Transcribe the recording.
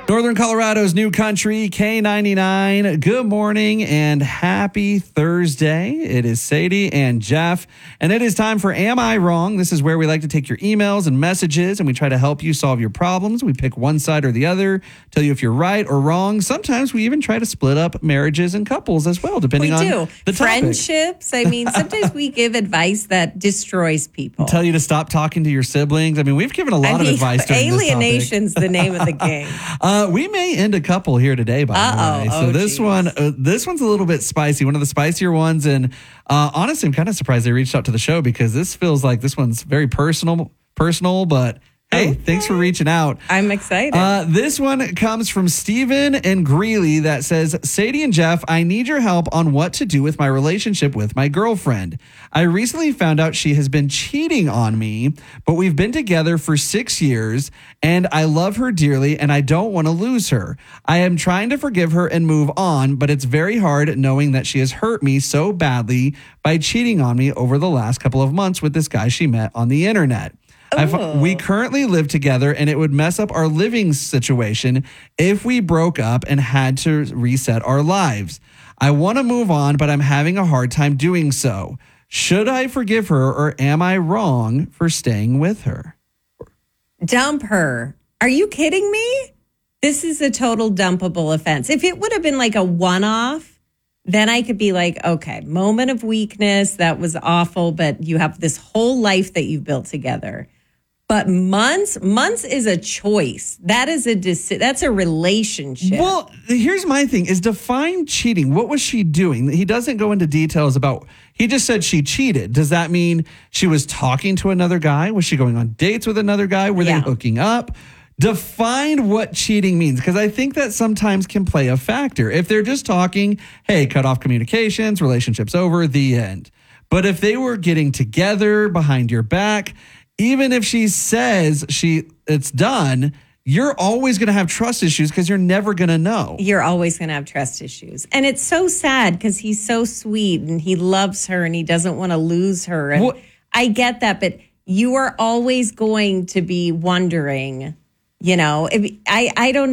Northern Colorado's new country, K99. Good morning and happy Thursday. It is Sadie and Jeff, and it is time for Am I Wrong? This is where we like to take your emails and messages, and we try to help you solve your problems. We pick one side or the other, tell you if you're right or wrong. Sometimes we even try to split up marriages and couples as well, depending on the topic. Friendships. I mean, sometimes we give advice that destroys people. Tell you to stop talking to your siblings. I mean, we've given a lot of advice during this topic. Alienation's the name of the game. We may end a couple here today, by the way. So this one's a little bit spicy, one of the spicier ones. And honestly, I'm kind of surprised they reached out to the show because this feels like this one's very personal, but hey, thanks for reaching out. I'm excited. This one comes from Steven and Greeley that says, Sadie and Jeff, I need your help on what to do with my relationship with my girlfriend. I recently found out she has been cheating on me, but we've been together for 6 years and I love her dearly and I don't want to lose her. I am trying to forgive her and move on, but it's very hard knowing that she has hurt me so badly by cheating on me over the last couple of months with this guy she met on the internet. We currently live together and it would mess up our living situation if we broke up and had to reset our lives. I want to move on, but I'm having a hard time doing so. Should I forgive her or am I wrong for staying with her? Dump her. Are you kidding me? This is a total dumpable offense. If it would have been like a one-off, then I could be like, okay, moment of weakness, that was awful, but you have this whole life that you've built together. But months is a choice. That is that's a relationship. Well, here's my thing is define cheating. What was she doing? He doesn't go into details about, he just said she cheated. Does that mean she was talking to another guy? Was she going on dates with another guy? Were they hooking up? Define what cheating means, because I think that sometimes can play a factor. If they're just talking, hey, cut off communications, relationship's over, the end. But if they were getting together behind your back, even if she says it's done, you're always going to have trust issues because you're never going to know. You're always going to have trust issues. And it's so sad because he's so sweet and he loves her and he doesn't want to lose her. And I get that, but you are always going to be wondering, I don't know.